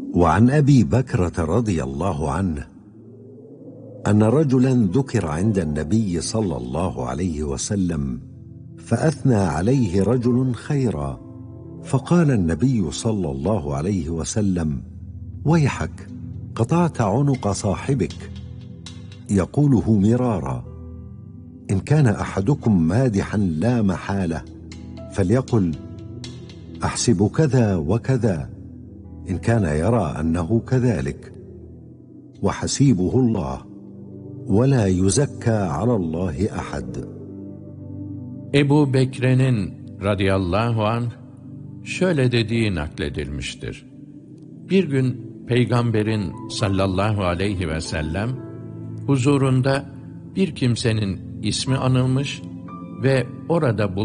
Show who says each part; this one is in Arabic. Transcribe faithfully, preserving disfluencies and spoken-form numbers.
Speaker 1: وعن أبي بكرة رضي الله عنه أن رجلا ذكر عند النبي صلى الله عليه وسلم فأثنى عليه رجل خيرا، فقال النبي صلى الله عليه وسلم: ويحك، قطعت عنق صاحبك. يقوله مرارا: إن كان أحدكم مادحا لا محالة فليقل: أحسب كذا وكذا، إن كان يرى أنه كذلك، وحسيبه الله، ولا يزكى على الله أحد.
Speaker 2: Ebu Bekre'nin radıyallahu anh şöyle dediği nakledilmiştir. Bir gün Peygamberin sallallahu aleyhi ve sellem huzurunda bir kimsenin ismi anılmış ve orada